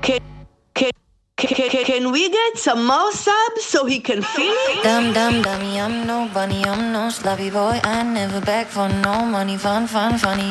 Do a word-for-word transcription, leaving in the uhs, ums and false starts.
Can, can, can, can, can we get some more subs so he can feel it? Dumb, dumb, dummy, I'm no bunny, I'm no sloppy boy. I never beg for no money, fun, fun, funny.